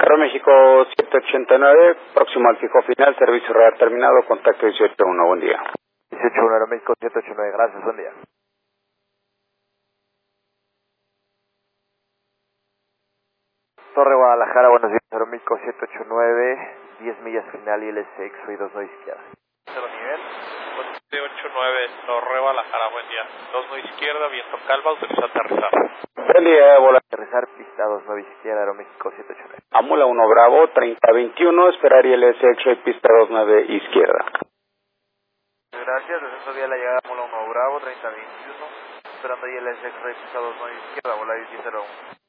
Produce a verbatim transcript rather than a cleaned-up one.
Aeroméxico siete ochenta y nueve, próximo al fijo final, servicio radar terminado, contacto dieciocho uno, buen día. dieciocho uno Aeroméxico siete ochenta y nueve, gracias, buen día. Torre Guadalajara, buenos días, Aeroméxico siete ochenta y nueve, diez millas final y L S X, soy dos nueve izquierda. Cero nivel, siete ochenta y nueve, Torre Guadalajara, buen día. dos nueve izquierda, viento calma, autoriza aterrizar. Buen día, volar. Aterrizar, pista dos nueve izquierda, Aeroméxico siete ochenta y nueve. Amula uno Bravo, treinta veintiuno, esperaría L S X, pista dos nueve izquierda. Gracias, descenso vía la llegada Amula uno Bravo, treinta veintiuno, esperando ahí L S X, pista dos nueve izquierda, volar diez cero uno.